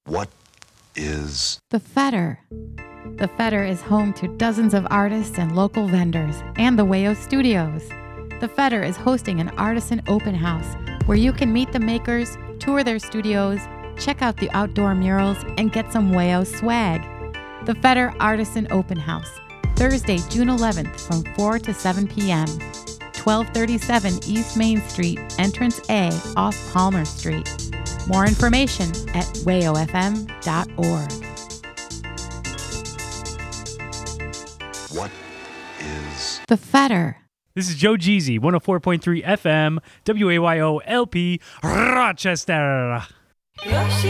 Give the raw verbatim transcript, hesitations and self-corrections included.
What is The Fetter. The Fetter is home to dozens of artists and local vendors and the Wayo Studios. The Fetter is hosting an artisan open house where you can meet the makers, tour their studios, check out the outdoor murals, and get some Wayo swag. The Fetter Artisan Open House, Thursday, June eleventh from four to seven p.m. twelve thirty-seven East Main Street, Entrance A off Palmer Street. More information at wayo f m dot org. what is The Fetter. This is Joe Jeezy, one oh four point three F M, W A Y O L P, Rochester.